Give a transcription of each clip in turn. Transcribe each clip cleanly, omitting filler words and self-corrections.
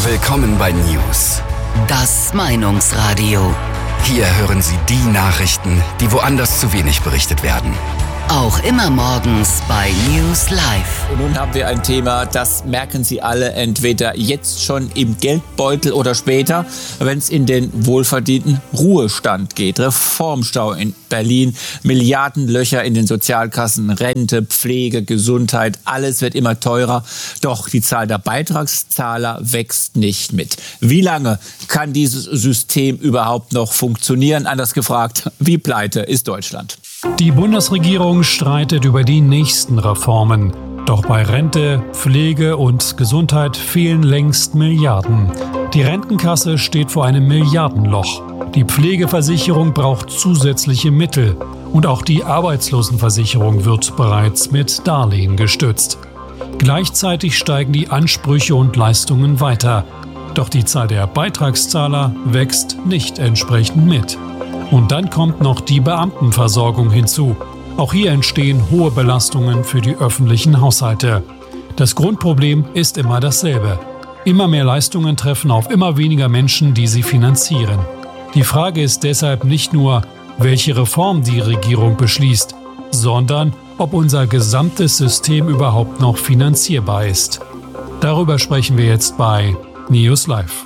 Willkommen bei News. Das Meinungsradio. Hier hören Sie die Nachrichten, die woanders zu wenig berichtet werden. Auch immer morgens bei News Live. Und nun haben wir ein Thema, das merken Sie alle entweder jetzt schon im Geldbeutel oder später, wenn es in den wohlverdienten Ruhestand geht. Reformstau in Berlin, Milliardenlöcher in den Sozialkassen, Rente, Pflege, Gesundheit, alles wird immer teurer. Doch die Zahl der Beitragszahler wächst nicht mit. Wie lange kann dieses System überhaupt noch funktionieren? Anders gefragt, wie pleite ist Deutschland? Die Bundesregierung streitet über die nächsten Reformen. Doch bei Rente, Pflege und Gesundheit fehlen längst Milliarden. Die Rentenkasse steht vor einem Milliardenloch. Die Pflegeversicherung braucht zusätzliche Mittel. Und auch die Arbeitslosenversicherung wird bereits mit Darlehen gestützt. Gleichzeitig steigen die Ansprüche und Leistungen weiter. Doch die Zahl der Beitragszahler wächst nicht entsprechend mit. Und dann kommt noch die Beamtenversorgung hinzu. Auch hier entstehen hohe Belastungen für die öffentlichen Haushalte. Das Grundproblem ist immer dasselbe. Immer mehr Leistungen treffen auf immer weniger Menschen, die sie finanzieren. Die Frage ist deshalb nicht nur, welche Reform die Regierung beschließt, sondern ob unser gesamtes System überhaupt noch finanzierbar ist. Darüber sprechen wir jetzt bei News Live.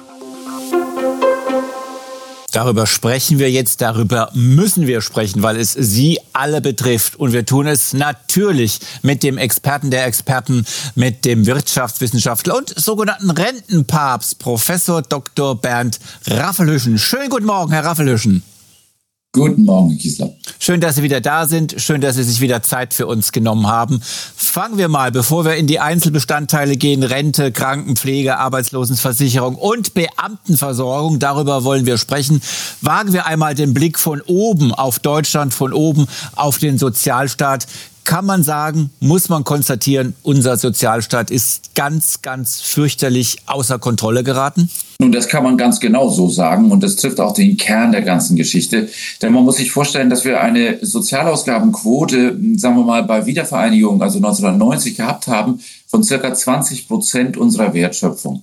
Darüber sprechen wir jetzt, darüber müssen wir sprechen, weil es Sie alle betrifft. Und wir tun es natürlich mit dem Experten der Experten, mit dem Wirtschaftswissenschaftler und sogenannten Rentenpapst, Professor Dr. Bernd Raffelhüschen. Schönen guten Morgen, Herr Raffelhüschen. Guten Morgen, Herr Kiesler. Schön, dass Sie wieder da sind. Schön, dass Sie sich wieder Zeit für uns genommen haben. Fangen wir mal, bevor wir in die Einzelbestandteile gehen, Rente, Krankenpflege, Arbeitslosenversicherung und Beamtenversorgung, darüber wollen wir sprechen. Wagen wir einmal den Blick von oben auf Deutschland, von oben auf den Sozialstaat. Kann man sagen, muss man konstatieren, unser Sozialstaat ist ganz, ganz fürchterlich außer Kontrolle geraten? Nun, das kann man ganz genau so sagen und das trifft auch den Kern der ganzen Geschichte. Denn man muss sich vorstellen, dass wir eine Sozialausgabenquote, sagen wir mal, bei Wiedervereinigung, also 1990 gehabt haben, von circa 20% unserer Wertschöpfung.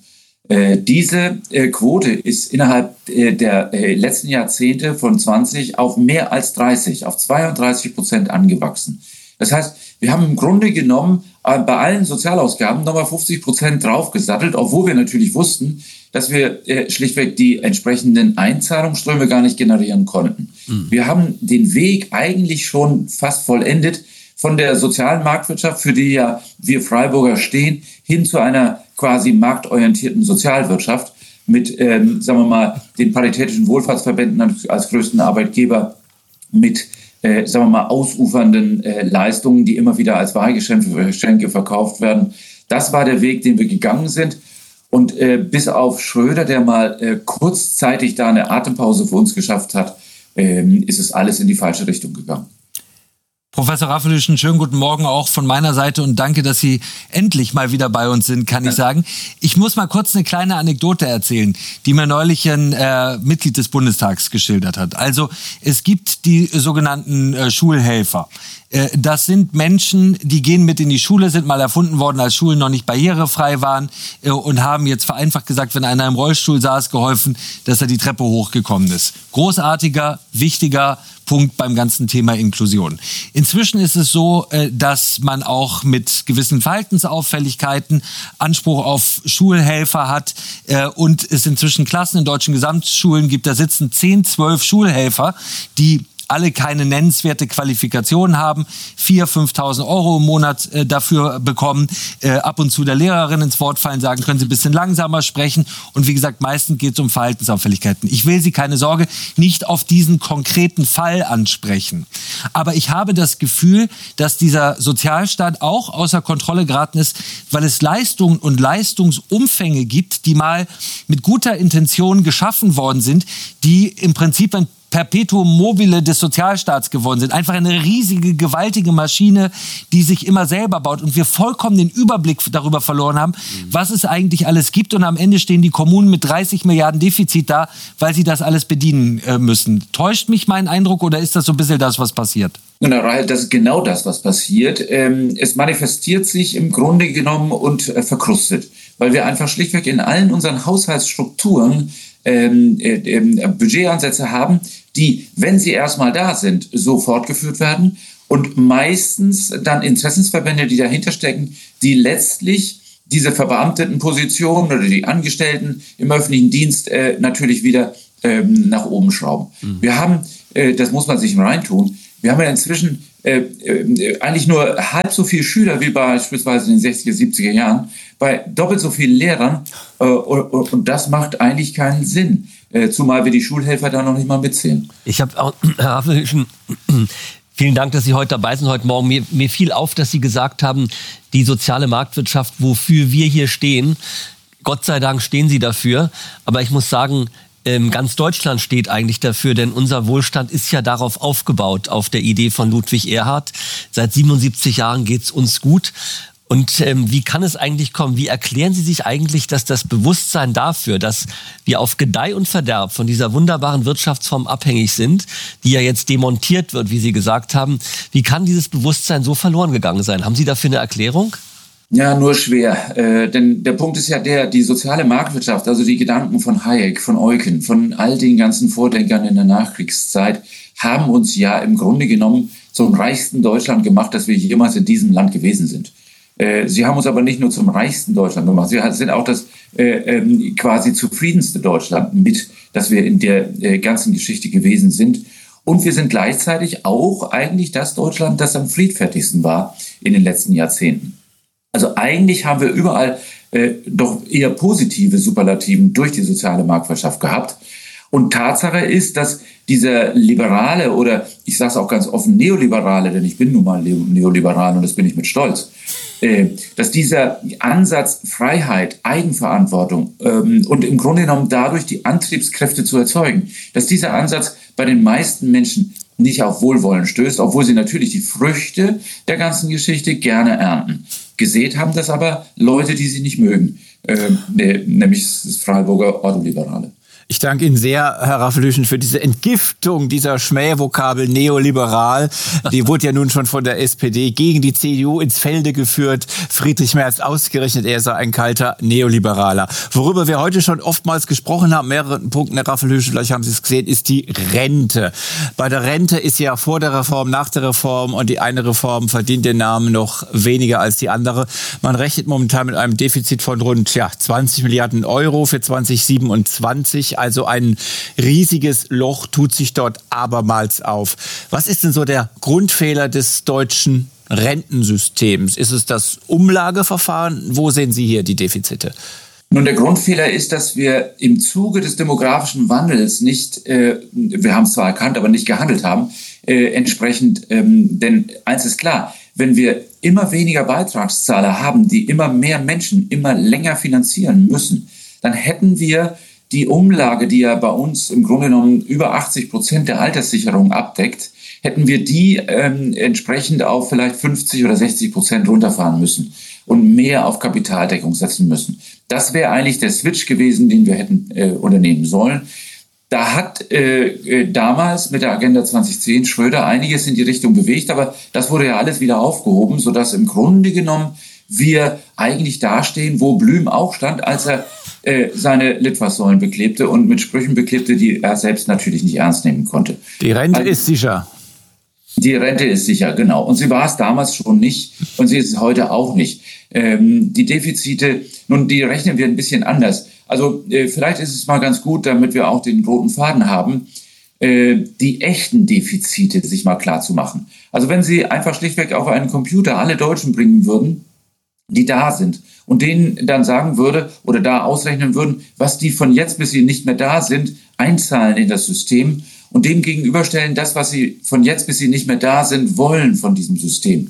Diese Quote ist innerhalb der letzten Jahrzehnte von 20 auf mehr als 30, auf 32% angewachsen. Das heißt, wir haben im Grunde genommen bei allen Sozialausgaben nochmal 50% draufgesattelt, obwohl wir natürlich wussten, dass wir schlichtweg die entsprechenden Einzahlungsströme gar nicht generieren konnten. Wir haben den Weg eigentlich schon fast vollendet von der sozialen Marktwirtschaft, für die ja wir Freiburger stehen, hin zu einer quasi marktorientierten Sozialwirtschaft mit, sagen wir mal, den paritätischen Wohlfahrtsverbänden als größten Arbeitgeber, mit sagen wir mal, ausufernden Leistungen, die immer wieder als Wahlgeschenke verkauft werden. Das war der Weg, den wir gegangen sind. Und bis auf Schröder, der mal kurzzeitig da eine Atempause für uns geschafft hat, ist es alles in die falsche Richtung gegangen. Professor Raffelhüschen, schönen guten Morgen auch von meiner Seite und danke, dass Sie endlich mal wieder bei uns sind, kann ich sagen. Ich muss mal kurz eine kleine Anekdote erzählen, die mir neulich ein Mitglied des Bundestags geschildert hat. Also es gibt die sogenannten Schulhelfer. Das sind Menschen, die gehen mit in die Schule, sind mal erfunden worden, als Schulen noch nicht barrierefrei waren und haben jetzt vereinfacht gesagt, wenn einer im Rollstuhl saß, geholfen, dass er die Treppe hochgekommen ist. Großartiger, wichtiger Punkt beim ganzen Thema Inklusion. Inzwischen ist es so, dass man auch mit gewissen Verhaltensauffälligkeiten Anspruch auf Schulhelfer hat und es inzwischen Klassen in deutschen Gesamtschulen gibt, da sitzen 10, 12 Schulhelfer, die alle keine nennenswerte Qualifikation haben, 4.000, 5.000 Euro im Monat dafür bekommen, ab und zu der Lehrerin ins Wort fallen, sagen, können Sie ein bisschen langsamer sprechen und wie gesagt, meistens geht es um Verhaltensauffälligkeiten. Ich will Sie, keine Sorge, nicht auf diesen konkreten Fall ansprechen, aber ich habe das Gefühl, dass dieser Sozialstaat auch außer Kontrolle geraten ist, weil es Leistungen und Leistungsumfänge gibt, die mal mit guter Intention geschaffen worden sind, die im Prinzip ein Perpetuum mobile des Sozialstaats geworden sind. Einfach eine riesige, gewaltige Maschine, die sich immer selber baut und wir vollkommen den Überblick darüber verloren haben, was es eigentlich alles gibt und am Ende stehen die Kommunen mit 30 Milliarden Defizit da, weil sie das alles bedienen müssen. Täuscht mich mein Eindruck oder ist das so ein bisschen das, was passiert? Genau, das ist genau das, was passiert. Es manifestiert sich im Grunde genommen und verkrustet. weil wir einfach schlichtweg in allen unseren Haushaltsstrukturen Budgetansätze haben, die, wenn sie erstmal da sind, so fortgeführt werden und meistens dann Interessensverbände, die dahinter stecken, die letztlich diese verbeamteten Positionen oder die Angestellten im öffentlichen Dienst natürlich wieder nach oben schrauben. Wir haben, das muss man sich reintun, wir haben ja inzwischen eigentlich nur halb so viele Schüler wie beispielsweise in den 60er, 70er Jahren, bei doppelt so vielen Lehrern und das macht eigentlich keinen Sinn, zumal wir die Schulhelfer da noch nicht mal mitzählen. Ich habe auch, Herr Raffelhüschen, vielen Dank, dass Sie heute dabei sind heute Morgen. Mir fiel auf, dass Sie gesagt haben, die soziale Marktwirtschaft, wofür wir hier stehen, Gott sei Dank stehen Sie dafür, aber ich muss sagen, ganz Deutschland steht eigentlich dafür, denn unser Wohlstand ist ja darauf aufgebaut, auf der Idee von Ludwig Erhard. Seit 77 Jahren geht's uns gut. Und wie kann es eigentlich kommen? Wie erklären Sie sich eigentlich, dass das Bewusstsein dafür, dass wir auf Gedeih und Verderb von dieser wunderbaren Wirtschaftsform abhängig sind, die ja jetzt demontiert wird, wie Sie gesagt haben, wie kann dieses Bewusstsein so verloren gegangen sein? Haben Sie dafür eine Erklärung? Ja, nur schwer. Denn der Punkt ist ja die soziale Marktwirtschaft, also die Gedanken von Hayek, von Eucken, von all den ganzen Vordenkern in der Nachkriegszeit, haben uns ja im Grunde genommen zum reichsten Deutschland gemacht, das wir jemals in diesem Land gewesen sind. Sie haben uns aber nicht nur zum reichsten Deutschland gemacht, sie sind auch das quasi zufriedenste Deutschland mit, das wir in der ganzen Geschichte gewesen sind. Und wir sind gleichzeitig auch eigentlich das Deutschland, das am friedfertigsten war in den letzten Jahrzehnten. Also eigentlich haben wir überall doch eher positive Superlativen durch die soziale Marktwirtschaft gehabt. Und Tatsache ist, dass dieser liberale oder ich sage es auch ganz offen neoliberale, denn ich bin nun mal neoliberal und das bin ich mit Stolz, dass dieser Ansatz Freiheit, Eigenverantwortung und im Grunde genommen dadurch die Antriebskräfte zu erzeugen, dass dieser Ansatz bei den meisten Menschen nicht auf Wohlwollen stößt, obwohl sie natürlich die Früchte der ganzen Geschichte gerne ernten. Gesät haben das aber Leute, die sie nicht mögen, nämlich das Freiburger Ordoliberale. Ich danke Ihnen sehr, Herr Raffelhüschen, für diese Entgiftung dieser Schmähvokabel neoliberal. Die wurde ja nun schon von der SPD gegen die CDU ins Felde geführt. Friedrich Merz ausgerechnet, er sei ein kalter Neoliberaler. Worüber wir heute schon oftmals gesprochen haben, mehreren Punkten, Herr Raffelhüschen, vielleicht haben Sie es gesehen, ist die Rente. Bei der Rente ist ja vor der Reform, nach der Reform und die eine Reform verdient den Namen noch weniger als die andere. Man rechnet momentan mit einem Defizit von rund 20 Milliarden Euro für 2027. Also ein riesiges Loch tut sich dort abermals auf. Was ist denn so der Grundfehler des deutschen Rentensystems? Ist es das Umlageverfahren? Wo sehen Sie hier die Defizite? Nun, der Grundfehler ist, dass wir im Zuge des demografischen Wandels nicht, wir haben es zwar erkannt, aber nicht gehandelt haben, entsprechend, denn eins ist klar, wenn wir immer weniger Beitragszahler haben, die immer mehr Menschen immer länger finanzieren müssen, dann hätten wir die Umlage, die ja bei uns im Grunde genommen über 80% der Alterssicherung abdeckt, hätten wir die entsprechend auf vielleicht 50 oder 60% runterfahren müssen und mehr auf Kapitaldeckung setzen müssen. Das wäre eigentlich der Switch gewesen, den wir hätten unternehmen sollen. Da hat damals mit der Agenda 2010 Schröder einiges in die Richtung bewegt, aber das wurde ja alles wieder aufgehoben, sodass im Grunde genommen wir eigentlich dastehen, wo Blüm auch stand, als er seine Litfaßsäulen beklebte und mit Sprüchen beklebte, die er selbst natürlich nicht ernst nehmen konnte. Die Rente ist sicher. Die Rente ist sicher, genau. Und sie war es damals schon nicht und sie ist es heute auch nicht. Die Defizite, nun, die rechnen wir ein bisschen anders. Also vielleicht ist es mal ganz gut, damit wir auch den roten Faden haben, die echten Defizite sich mal klar zu machen. Also wenn Sie einfach schlichtweg auf einen Computer alle Deutschen bringen würden, die da sind und denen dann sagen würde oder da ausrechnen würden, was die von jetzt bis sie nicht mehr da sind, einzahlen in das System und dem gegenüberstellen das, was sie von jetzt bis sie nicht mehr da sind, wollen von diesem System.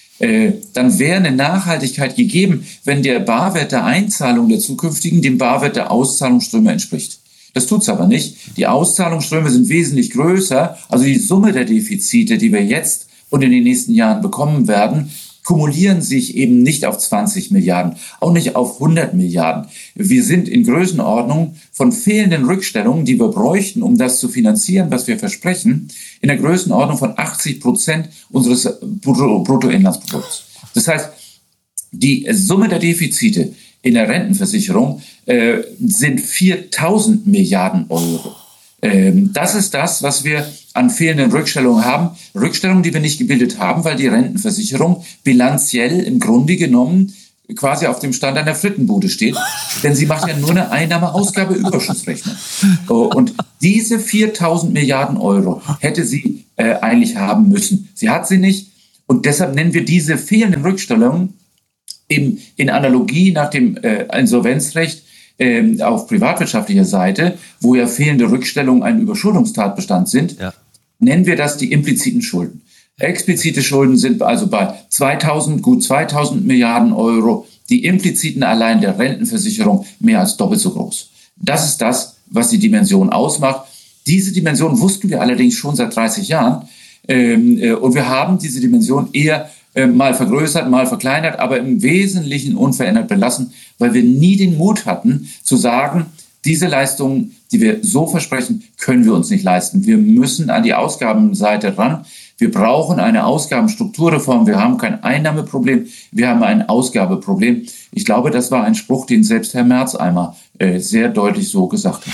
Dann wäre eine Nachhaltigkeit gegeben, wenn der Barwert der Einzahlung der zukünftigen dem Barwert der Auszahlungsströme entspricht. Das tut's aber nicht. Die Auszahlungsströme sind wesentlich größer, also die Summe der Defizite, die wir jetzt und in den nächsten Jahren bekommen werden, kumulieren sich eben nicht auf 20 Milliarden, auch nicht auf 100 Milliarden. Wir sind in Größenordnung von fehlenden Rückstellungen, die wir bräuchten, um das zu finanzieren, was wir versprechen, in der Größenordnung von 80% unseres Bruttoinlandsprodukts. Das heißt, die Summe der Defizite in der Rentenversicherung sind 4.000 Milliarden Euro. Das ist das, was wir an fehlenden Rückstellungen haben. Rückstellungen, die wir nicht gebildet haben, weil die Rentenversicherung bilanziell im Grunde genommen quasi auf dem Stand einer Frittenbude steht. Denn sie macht ja nur eine Einnahme-Ausgabe-Überschussrechnung. Und diese 4.000 Milliarden Euro hätte sie eigentlich haben müssen. Sie hat sie nicht. Und deshalb nennen wir diese fehlenden Rückstellungen in Analogie nach dem Insolvenzrecht auf privatwirtschaftlicher Seite, wo ja fehlende Rückstellungen ein Überschuldungstatbestand sind, nennen wir das die impliziten Schulden. Explizite Schulden sind also bei gut 2.000 Milliarden Euro, die impliziten allein der Rentenversicherung mehr als doppelt so groß. Das ist das, was die Dimension ausmacht. Diese Dimension wussten wir allerdings schon seit 30 Jahren und wir haben diese Dimension eher mal vergrößert, mal verkleinert, aber im Wesentlichen unverändert belassen, weil wir nie den Mut hatten zu sagen, diese Leistungen, die wir so versprechen, können wir uns nicht leisten. Wir müssen an die Ausgabenseite ran. Wir brauchen eine Ausgabenstrukturreform. Wir haben kein Einnahmeproblem, wir haben ein Ausgabeproblem. Ich glaube, das war ein Spruch, den selbst Herr Merz einmal sehr deutlich so gesagt hat.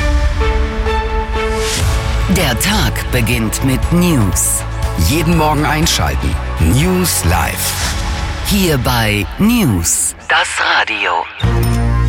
Der Tag beginnt mit News. Jeden Morgen einschalten. News Live. Hier bei News, das Radio.